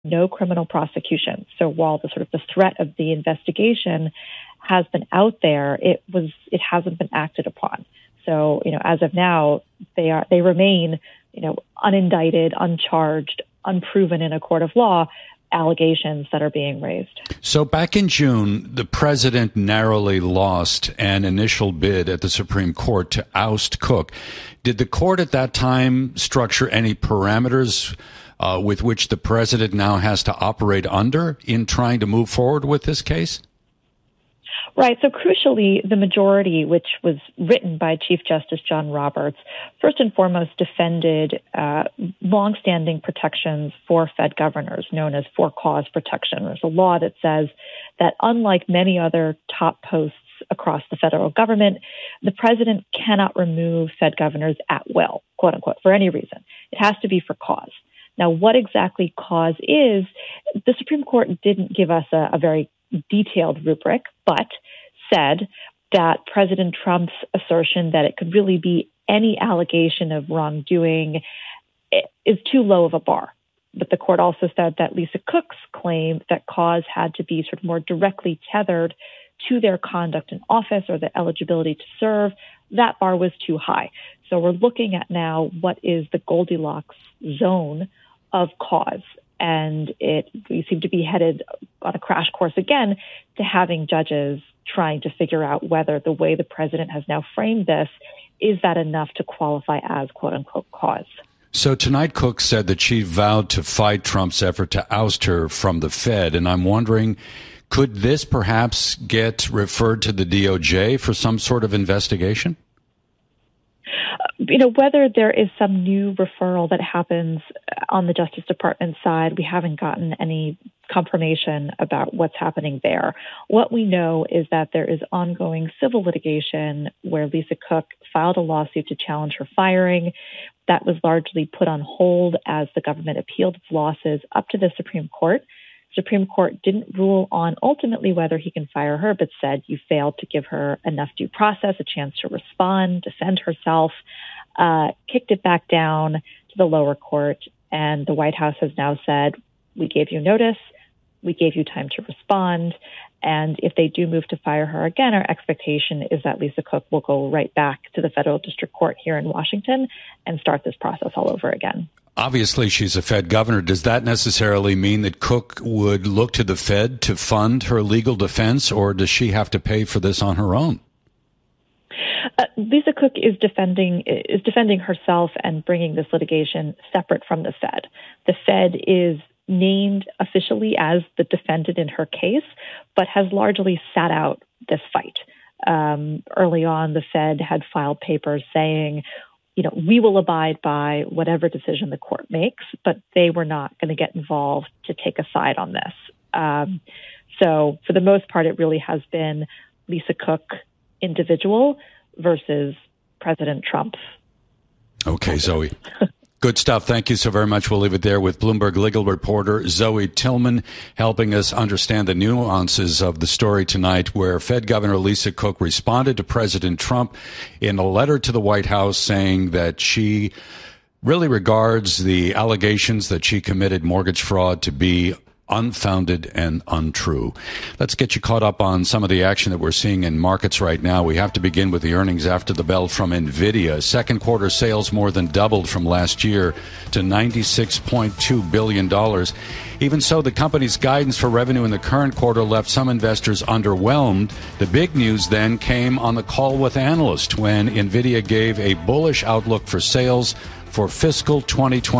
no criminal prosecution. So while the threat of the investigation has been out there, it hasn't been acted upon. So, as of now, they remain, unindicted, uncharged, unproven in a court of law allegations that are being raised. So back in June, the president narrowly lost an initial bid at the Supreme Court to oust Cook. Did the court at that time structure any parameters with which the president now has to operate under in trying to move forward with this case? Right. So crucially, the majority, which was written by Chief Justice John Roberts, first and foremost defended longstanding protections for Fed governors, known as for-cause protection. There's a law that says that unlike many other top posts across the federal government, the president cannot remove Fed governors at will, quote unquote, for any reason. It has to be for cause. Now, what exactly cause is, the Supreme Court didn't give us a very detailed rubric, but said that President Trump's assertion that it could really be any allegation of wrongdoing is too low of a bar. But the court also said that Lisa Cook's claim that cause had to be more directly tethered to their conduct in office or the eligibility to serve, that bar was too high. So we're looking at now what is the Goldilocks zone of cause. And we seem to be headed on a crash course again to having judges trying to figure out whether the way the president has now framed this, is that enough to qualify as quote unquote cause. So tonight, Cook said that she vowed to fight Trump's effort to oust her from the Fed. And I'm wondering, could this perhaps get referred to the DOJ for some sort of investigation? Whether there is some new referral that happens on the Justice Department side, we haven't gotten any confirmation about what's happening there. What we know is that there is ongoing civil litigation where Lisa Cook filed a lawsuit to challenge her firing. That was largely put on hold as the government appealed its losses up to the Supreme Court. Supreme Court didn't rule on ultimately whether he can fire her, but said you failed to give her enough due process, a chance to respond, defend herself, kicked it back down to the lower court. And the White House has now said, we gave you notice, we gave you time to respond. And if they do move to fire her again, our expectation is that Lisa Cook will go right back to the federal district court here in Washington and start this process all over again. Obviously, she's a Fed governor. Does that necessarily mean that Cook would look to the Fed to fund her legal defense, or does she have to pay for this on her own? Lisa Cook is defending herself and bringing this litigation separate from the Fed. The Fed is named officially as the defendant in her case, but has largely sat out this fight. Early on, the Fed had filed papers saying, we will abide by whatever decision the court makes, but they were not going to get involved to take a side on this. So for the most part, it really has been Lisa Cook individual versus President Trump. Okay, Zoe. Good stuff. Thank you so very much. We'll leave it there with Bloomberg legal reporter Zoe Tillman helping us understand the nuances of the story tonight, where Fed Governor Lisa Cook responded to President Trump in a letter to the White House saying that she really regards the allegations that she committed mortgage fraud to be unfounded and untrue. Let's get you caught up on some of the action that we're seeing in markets right now. We have to begin with the earnings after the bell from NVIDIA. Second quarter sales more than doubled from last year to $96.2 billion. Even so, the company's guidance for revenue in the current quarter left some investors underwhelmed. The big news then came on the call with analysts when NVIDIA gave a bullish outlook for sales for fiscal 2020.